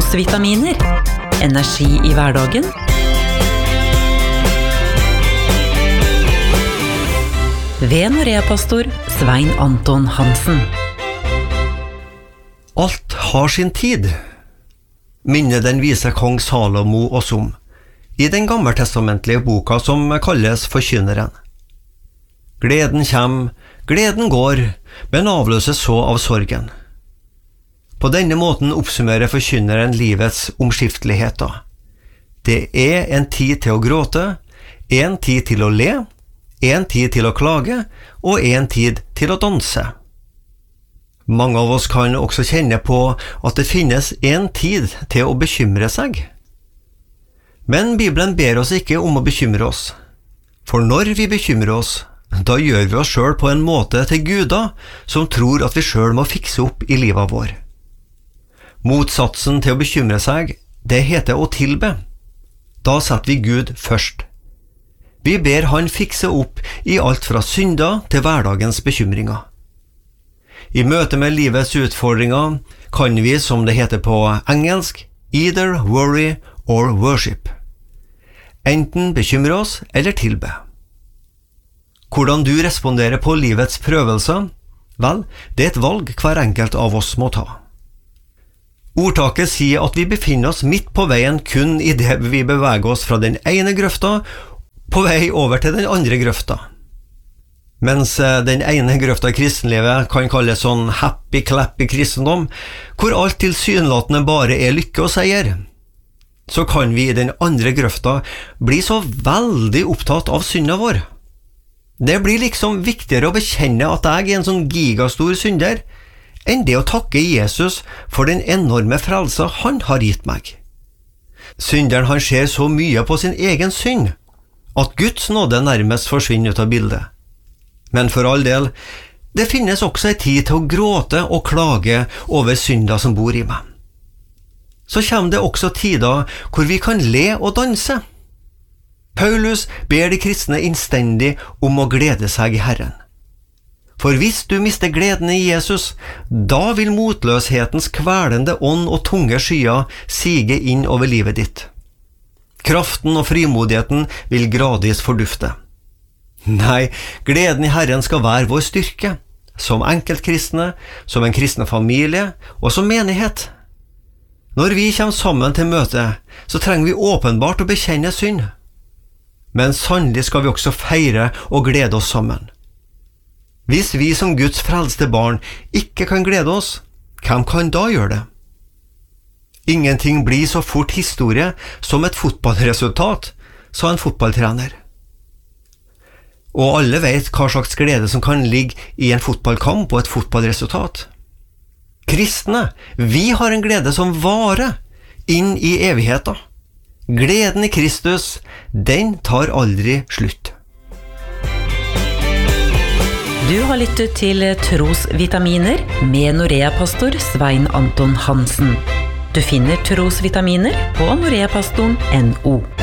Trosvitaminer. Energi i hverdagen. Ved Norea-pastor Svein Anton Hansen. Alt har sin tid, minner den vise kong Salomo oss om, i den gammeltestamentlige boka som kalles Forkynneren. Gleden kommer, gleden går, men avløses så av sorgen. På denne måten oppsummerer Forkynneren livets omskifteligheter. Det er en tid til å gråte, en tid til å le, en tid til å klage og en tid til å danse. Mange av oss kan også kjenne på at det finnes en tid til å bekymre seg. Men Bibelen ber oss ikke om å bekymre oss. For når vi bekymrer oss, da gjør vi oss selv på en måte til guder som tror at vi selv må fikse opp i livet vår. Motsatsen til å bekymre seg, det heter å tilbe. Da setter vi Gud først. Vi ber han fikse opp i alt fra synder til hverdagens bekymringer. I møte med livets utfordringer kan vi, som det heter på engelsk, either worry or worship. Enten bekymre oss eller tilbe. Hvordan du responderer på livets prøvelser? Vel, det er et valg hver enkelt av oss må ta. Ordtaket sier at vi befinner oss midt på veien kun i det vi beveger oss fra den ene grøfta på vei over til den andre grøfta. Mens den ene grøfta i kristenlivet kan kalles sånn happy-clappy kristendom, hvor alt tilsynelatende bare er lykke og seier, så kan vi i den andre grøfta bli så veldig opptatt av synda vår. Det blir liksom viktigere å bekjenne at jeg er en sånn gigastor synder, enn det å takke Jesus for den enorme frelse han har gitt meg. Synderen han ser så mye på sin egen synd, at Guds nåde nærmest forsvinner ut av bildet. Men for all del, det finnes også en tid til å gråte og klage over synda som bor i meg. Så kommer det også tider hvor vi kan le og danse. Paulus ber de kristne innstendig om å glede seg i Herren. For hvis du mister gleden i Jesus, da vil motløshetens kvelende ånd og tunge skyer sige inn over livet ditt. Kraften og frimodigheten vil gradvis fordufte. Nei, gleden i Herren skal være vår styrke, som enkeltkristne, som en kristne familie og som menighet. Når vi kommer sammen til møte, så trenger vi åpenbart å bekjenne synd. Men sannelig skal vi også feire og glede oss sammen. Hvis vi som Guds frelste barn ikke kan glede oss, hvem kan da gjøre det? Ingenting blir så fort historie som et fotballresultat, sa en fotballtrener. Og alle vet hva slags glede som kan ligge i en fotballkamp og et fotballresultat. Kristne, vi har en glede som varer inn i evigheten. Gleden i Kristus, den tar aldri slutt. Du har lyttet til Trosvitaminer med Norea-pastor Svein Anton Hansen. Du finner Trosvitaminer på noreapastoren.no.